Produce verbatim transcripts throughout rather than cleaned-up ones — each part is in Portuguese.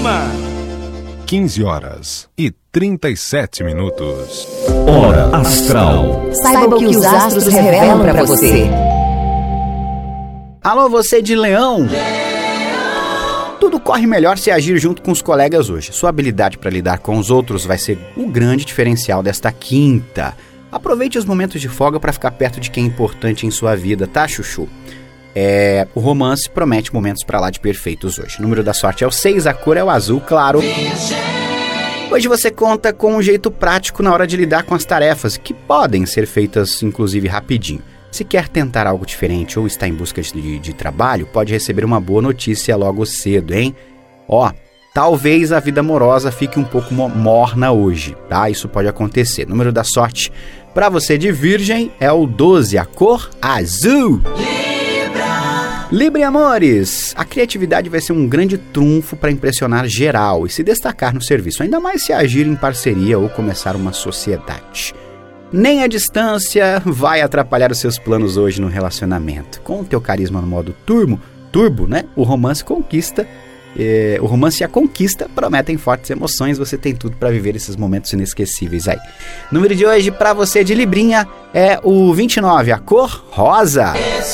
cima! quinze horas e trinta e sete minutos. Hora Astral. Saiba o que os astros revelam pra você. Alô, você de Leão? Leão! Tudo corre melhor se agir junto com os colegas hoje. Sua habilidade para lidar com os outros vai ser o grande diferencial desta quinta. Aproveite os momentos de folga para ficar perto de quem é importante em sua vida, tá, Chuchu? É, o romance promete momentos pra lá de perfeitos hoje. O número da sorte é o seis, a cor é o azul, claro. Hoje você conta com um jeito prático na hora de lidar com as tarefas, que podem ser feitas, inclusive, rapidinho. Se quer tentar algo diferente ou está em busca de, de trabalho, pode receber uma boa notícia logo cedo, hein? Ó, talvez a vida amorosa fique um pouco morna hoje, tá? Isso pode acontecer. O número da sorte pra você de Virgem é o doze, a cor azul. Libra e amores, a criatividade vai ser um grande trunfo para impressionar geral e se destacar no serviço, ainda mais se agir em parceria ou começar uma sociedade. Nem a distância vai atrapalhar os seus planos hoje no relacionamento. Com o teu carisma no modo turbo, turbo, né? O romance conquista, eh, o romance e a conquista prometem fortes emoções, você tem tudo para viver esses momentos inesquecíveis aí. Número de hoje para você de Librinha é o vinte e nove, a cor rosa.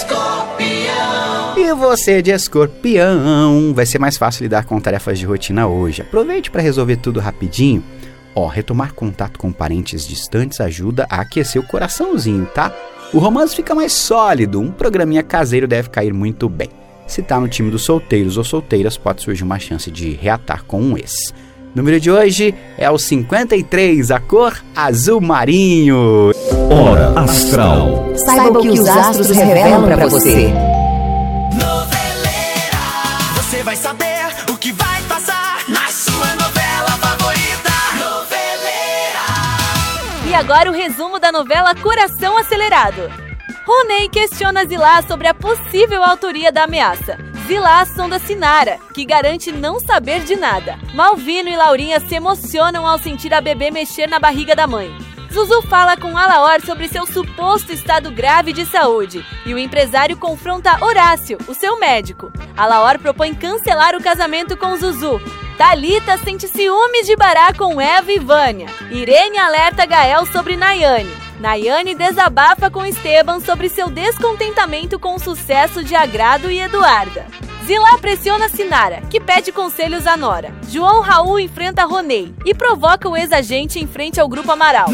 E você de Escorpião, vai ser mais fácil lidar com tarefas de rotina hoje. Aproveite para resolver tudo rapidinho. Ó, retomar contato com parentes distantes ajuda a aquecer o coraçãozinho, tá? O romance fica mais sólido, um programinha caseiro deve cair muito bem. Se tá no time dos solteiros ou solteiras, pode surgir uma chance de reatar com um ex. O número de hoje é o cinquenta e três, a cor azul marinho. Hora Astral. Saiba o que os astros revelam pra você. Você vai saber o que vai passar na sua novela favorita. Noveleira. E agora o resumo da novela Coração Acelerado. Ronei questiona Zilá sobre a possível autoria da ameaça. Zilá sonda Sinara, que garante não saber de nada. Malvino e Laurinha se emocionam ao sentir a bebê mexer na barriga da mãe. Zuzu fala com Alaor sobre seu suposto estado grave de saúde e o empresário confronta Horácio, o seu médico. Alaor propõe cancelar o casamento com Zuzu. Thalita sente ciúmes de Bará com Eva e Vânia. Irene alerta Gael sobre Nayane. Nayane desabafa com Esteban sobre seu descontentamento com o sucesso de Agrado e Eduarda. Zilá pressiona Sinara, que pede conselhos a Nora. João Raul enfrenta Ronei e provoca o ex-agente em frente ao Grupo Amaral.